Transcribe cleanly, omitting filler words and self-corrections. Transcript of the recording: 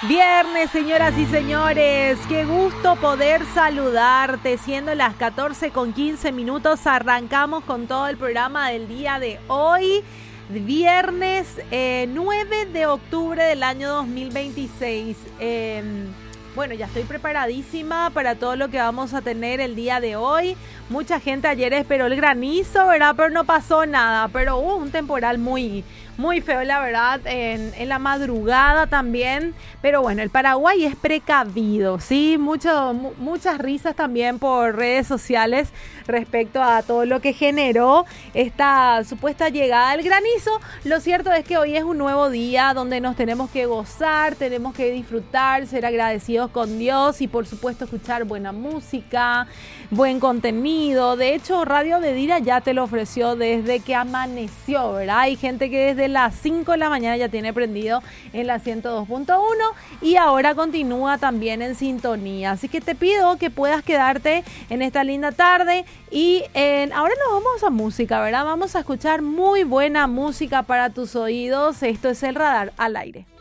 Viernes, señoras y señores, qué gusto poder saludarte. Siendo las 14:15, arrancamos con todo el programa del día de hoy. Viernes 9 de octubre del año 2026. Bueno, ya estoy preparadísima para todo lo que vamos a tener el día de hoy. Mucha gente ayer esperó el granizo, ¿verdad? Pero no pasó nada. Pero hubo un temporal muy feo, la verdad, en la madrugada también. Pero bueno, el Paraguay es precavido, ¿sí? Muchas risas también por redes sociales respecto a todo lo que generó esta supuesta llegada del granizo. Lo cierto es que hoy es un nuevo día donde nos tenemos que gozar, tenemos que disfrutar, ser agradecidos con Dios y por supuesto escuchar buena música, buen contenido. De hecho, Radio Bedira ya te lo ofreció desde que amaneció, ¿verdad? Hay gente que desde las 5 de la mañana ya tiene prendido en la 102.1 y ahora continúa también en sintonía. Así que te pido que puedas quedarte en esta linda tarde y ahora nos vamos a música, ¿verdad? Vamos a escuchar muy buena música para tus oídos. Esto es El Radar al Aire.